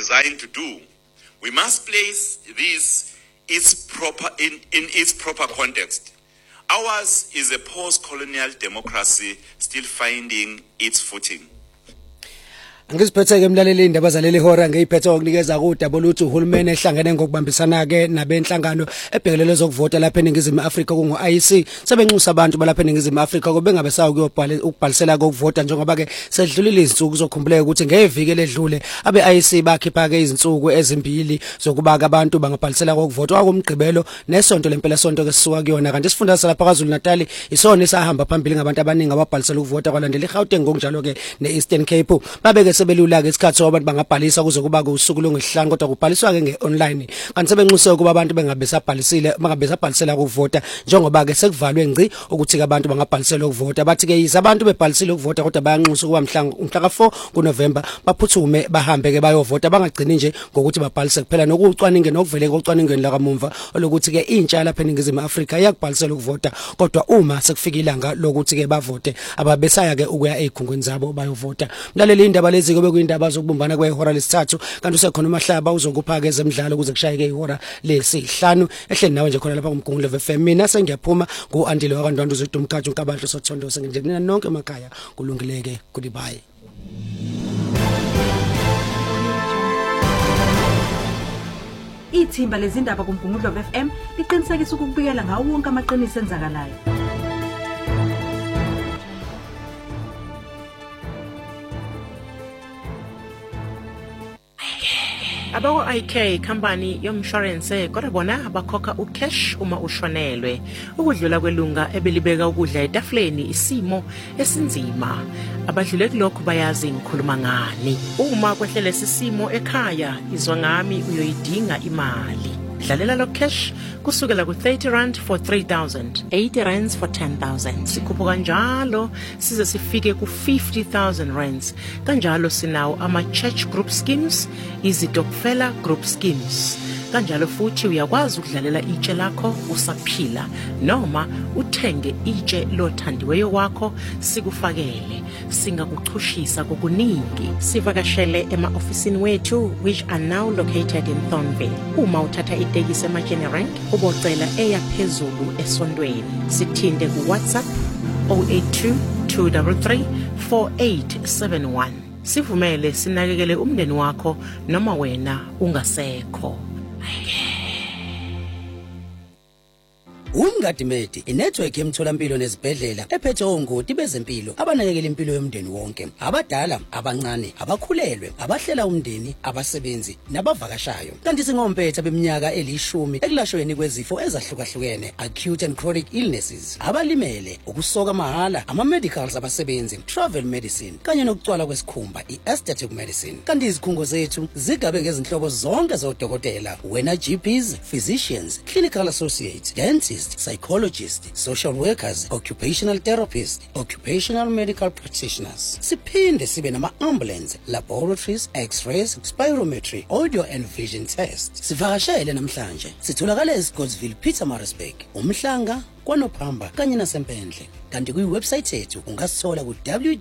designed to do, we must place this in its proper context. Ours is a post-colonial democracy still finding its footing. Angiziphethe ke mlaleli indaba zaleli hora ngeyiphethe ukunikeza kudaba oluthi uhulumeni ehlangene ngokubambisana ke nabenhlangano ebhekelele zokuvota lapha eNingizimu Afrika kungo IEC sebenxusa abantu balapha eNingizimu Afrika kube ngabe sawo ukubhalisela ukuvota njengoba ke sedlulile izinsuku zokukhumbuleka ukuthi ngeviki ledlule abe IEC bakhipha ke izinsuku ezimbili zokuba ke abantu bangabhalisela ukuvota kwakumgqibelo nesonto lempela sonto ke sisuka kuyona kanti isifunda salapha kwaZulu Natal isona esahamba phambili ngabantu abaningi ababhalisela ukuvota kwalandela iGauteng ngokunjalo ke neEastern Cape babe sebelula ke isikhathi abantu bangabhalisa kuze kuba kusuku longesihlanu kodwa kubhaliswa ke ngeonline kanti sebenxuse ukuba abantu bengabe sabhalisela ukuvota njengoba ke sekuvalwe ngci ukuthi abantu bangabhalisela ukuvota bathi ke abantu bebhalisile ukuvota kodwa bayanxusa kuba mhla ka 4 kuNovember baphuthume bahambe ke bayovota bangagcini nje ngokuthi babhalise kuphela nokucwaninge nokuvele kocwaningweni la kamuva olokuthi ke intsha lapha eNingizimu Afrika iyakubhalisela ukuvota kodwa uma sekufika ilanga lokuthi ke bavote ababesaya ke ukuya ezikhungweni zabo bayovota mlaleli indaba lezi kube kuyindaba zokubumbana kwehora lesithathu kanti usekhona uMahlaba uzokupha ke ezemidlalo kuze kushayeke ihora lesihlanu ehleli nawe nje khona lapha kuMgungundlovu FM mina sengiyaphuma kuAndile wakandwandwe uZodwa Mkhathi uNkabandlo Sothondo senginjena nonke emakhaya kulungileke goodbye. Ithimba lezindaba kuMgungundlovu FM liqinisekisa ukubikela ngawo wonke amaqiniso enzakalayo. Abako IK company yomshwarense kodwa bona bakhokha ucash uma ushonelwe ukudlula kwelunga ebelibeka ukudla etafuleni isimo esinzima abadlule kulokho bayazi ngikhuluma ngani uma kwehlele sisimo ekhaya izwa ngami uyoyidinga imali dlalela lo cash kusukela ku 30 rand for 3000 80 rands for 10000 sikhupha kanjalo size sifike ku 50000 rands kanjalo sinawo ama church group schemes izitokfela group schemes kanjalo futhi uyakwazi ukudlalela itshe lakho usaphila noma uthenge itshe lothandiweyo wakho sikufakele singakuchushisa kokuningi sivakashele ema-ofisini wethu which are now located in Thornville uma uthatha itekisi ema-General ubocela eyaphezulu esondweni sithinde ku WhatsApp 082 233 4871 sivumele sinakekele umndeni wakho noma wena ungasekho. Umngadimedi inetwork yemtholampilo nezibhedlela ephethe ongoti bezempilo abanakekela impilo yomndeni wonke abadala abancane abakhulelwe abahlela umndeni abasebenzi nabavakashayo kanti singompetha beminyaka elishumi ekulashweni kwezifo ezahlukahlukene acute and chronic illnesses abalimele ukusoka mahala ama medicals abasebenzi travel medicine kanye nokucwala kwesikhumba aesthetic medicine kanti izikhungo zethu zigabe ngezinhlobo zonke zodokotela wena GPs physicians clinical associates dentists psychologists, social workers, occupational therapists, occupational medical practitioners. Siphinde sibe nama-ambulance, laboratories, x-rays, spirometry, audio and vision tests. Sivakashele namhlanje. Sitholakala eScottsville, Pietermaritzburg, uMhlanga, kwaNophamba kanye nasempendle. Kanti kwiwebsite yethu ungasithola ku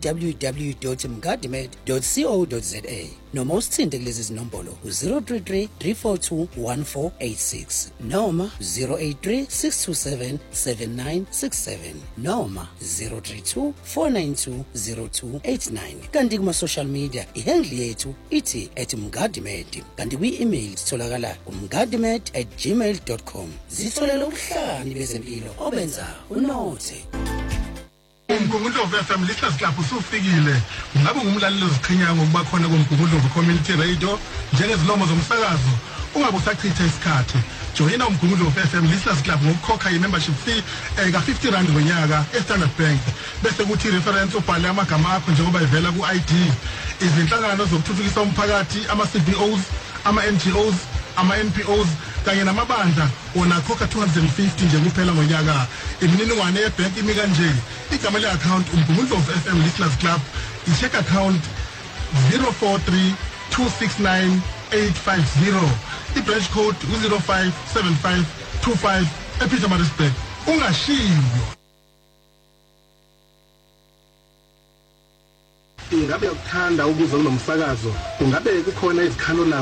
www.mgadimed.co.za noma usithinte kulezi zinombolo 033 342 1486 noma 083 627 7967 noma 032 492 0289 kanti kuma social media ihandle yethu ithi @mgadimed kanti kwi-email sitholakala mgadimed@gmail.com zitholela ubuhlani bezempilo obenza unothe. uMgungundlovu FM lihlezi lapho usufikile ungabe ngumlaleli oziqhinya ngokuba khona kuMgungundlovu Community Radio njengezilomo zomsakazo ungabe usachitha isikhathi joyina uMgungundlovu FM lihlezi club ngokukhokha i-membership fee ka 50 rand ngonyaka eStandard Bank bese kuthi reference ubhale amagama akho njengoba ivela ku-ID izinhlangano zokuthuthukisa umphakathi ama-CBOs ama-NGOs ama-NPOs kanye namabandla wona khokha 250 nje kuphela ngonyaka imininingwane yebank imi kanje igama le-account uMgungundlovu FM Listeners Club i-check account 043269 850 i-branch code 057525 ePietermaritzburg ungashiywa. Ingabe ukuthanda ukuzwa nomsakazo ungabe kukhona izikhalo